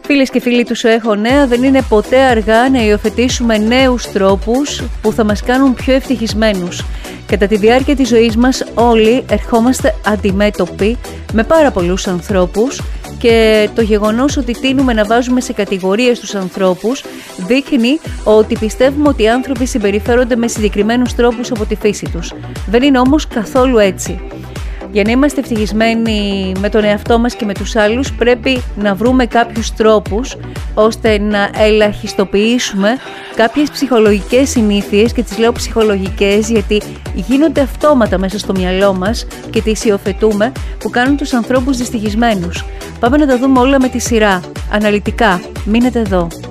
Φίλες και φίλοι του Σου Έχω Νέα, δεν είναι ποτέ αργά να υιοθετήσουμε νέους τρόπους που θα μας κάνουν πιο ευτυχισμένους. Κατά τη διάρκεια της ζωής μας όλοι ερχόμαστε αντιμέτωποι με πάρα πολλούς ανθρώπους και το γεγονός ότι τείνουμε να βάζουμε σε κατηγορίες τους ανθρώπους δείχνει ότι πιστεύουμε ότι οι άνθρωποι συμπεριφέρονται με συγκεκριμένους τρόπους από τη φύση τους. Δεν είναι όμως καθόλου έτσι. Για να είμαστε ευτυχισμένοι με τον εαυτό μας και με τους άλλους πρέπει να βρούμε κάποιους τρόπους ώστε να ελαχιστοποιήσουμε κάποιες ψυχολογικές συνήθειες, και τις λέω ψυχολογικές γιατί γίνονται αυτόματα μέσα στο μυαλό μας και τις υιοθετούμε, που κάνουν τους ανθρώπους δυστυχισμένους. Πάμε να τα δούμε όλα με τη σειρά, αναλυτικά. Μείνετε εδώ.